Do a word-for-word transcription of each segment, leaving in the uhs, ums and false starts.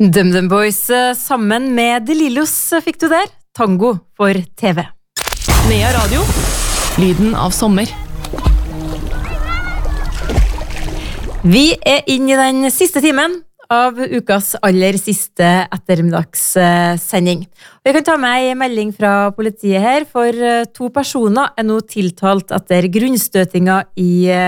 DumDum Boys sammen med Delilos fikk du der. Tango for T V. Nea Radio. Lyden av sommer. Vi er inne i den siste timen av ukas aller siste ettermiddagssending. Vi kan ta med en melding fra politiet her, for to personer er nå tiltalt etter grunnstøtinga i,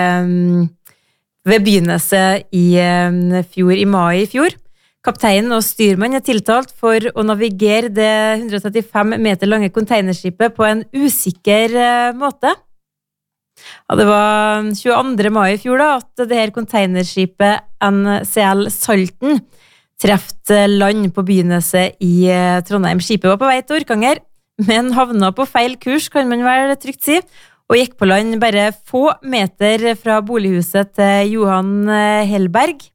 ved Byneset i fjor, i mai i fjor. Kapteinen og styrmann er tiltalt for å navigere det hundre og trettifem meter lange containerskipet på en usikker måte. Ja, det var tjueandre mai i fjor da, at det her containerskipet N C L Salten trefte land på Byneset i Trondheim. Skipet var på vei til Orkanger, men havna på feil kurs, kan man vel trygt si, og gikk på land bare få meter fra bolighuset til Johan Hellberg.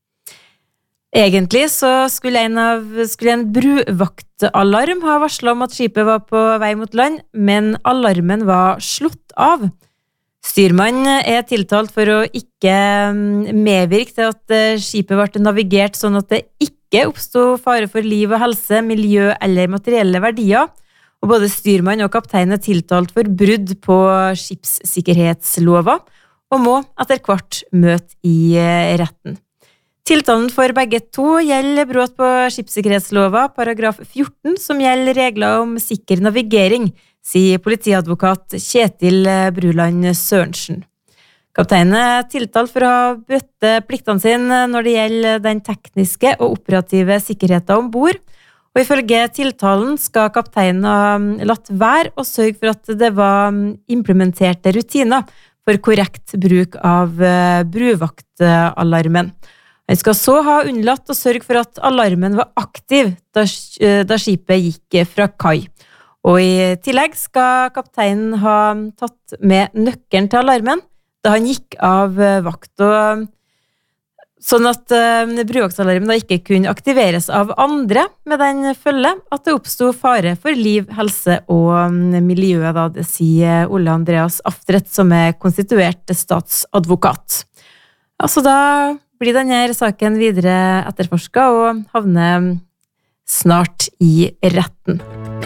Egentlig så skulle en, av, skulle en bruvaktalarm ha varslet om at skipet var på vei mot land, men alarmen var slått av. Styrmann er tiltalt for å ikke medvirke til at skipet ble navigert sånn at det ikke oppstod fare for liv og helse, miljø eller materielle verdier, og både styrmann og kaptein er tiltalt for brudd på skipssikkerhetslova og må etter hvert møte i retten. Tiltalen for begge to gjelder brudd på skipssikkerhetslova, paragraf fjorten, som gjelder regler om sikker navigering, sier politiadvokat Kjetil Bruland Sørensen. Kapteinen er tiltalt for å ha brutt pliktene sine når det gjelder den tekniske og operative sikkerheten ombord, og ifølge tiltalen skal kapteinen ha latt være å sørge for at det var implementerte rutiner for korrekt bruk av bruvaktalarmen. Han skal så ha unnlatt å sørge for at alarmen var aktiv da, da skipet gikk fra kai. Og i tillegg skal kapteinen ha tatt med nøkkelen til alarmen da han gikk av vakt, og, sånn at uh, bruvaktalarmen da ikke kunne aktiveres av andre, med den følge at det oppstod fare for liv, helse og um, miljø, da, det sier Ole Andreas Aftret, som er konstituert statsadvokat. Altså da blir denne saken videre etterforsket og havner snart i retten.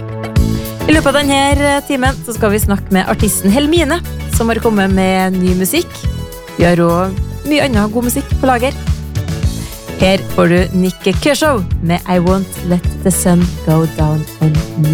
I løpet av denne timen så skal vi snakke med artisten Helmine, som har kommet med ny musikk. Vi har også mye annen god musikk på lager. Her får du Nick Kershaw med I Won't Let the Sun Go Down on Me.